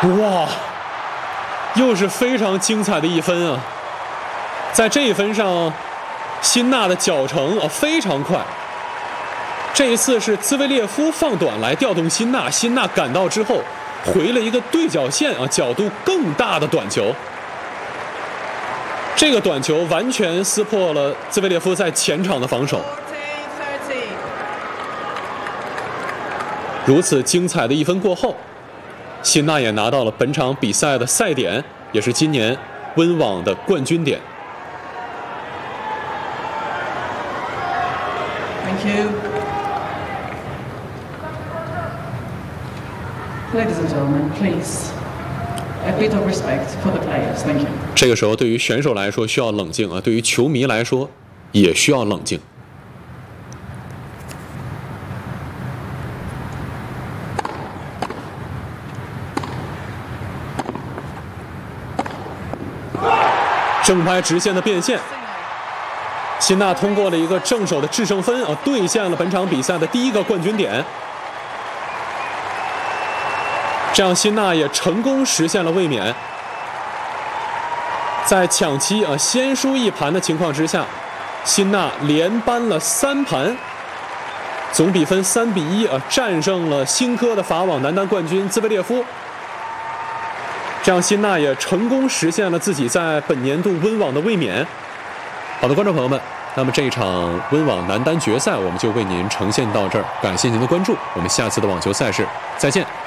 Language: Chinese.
哇，又是非常精彩的一分啊！在这一分上，辛纳的脚程非常快。这一次是兹维列夫放短来调动辛纳，辛纳赶到之后回了一个对角线角度更大的短球。这个短球完全撕破了兹维列夫在前场的防守。如此精彩的一分过后，辛纳也拿到了本场比赛的赛点，也是今年温网的冠军点。 Thank you. Ladies and gentlemen, please, a bit of respect for the players. Thank you. 这个时候，对于选手来说需要冷静啊，对于球迷来说也需要冷静。正拍直线的变线，辛纳通过了一个正手的制胜分兑现了本场比赛的第一个冠军点。这样，辛纳也成功实现了卫冕。在抢七先输一盘的情况之下，辛纳连扳了3盘，总比分3-1战胜了新科的法网男单冠军兹维列夫。这样，辛纳也成功实现了自己在本年度温网的卫冕。好的，观众朋友们，那么这一场温网男单决赛我们就为您呈现到这儿，感谢您的关注，我们下次的网球赛事再见。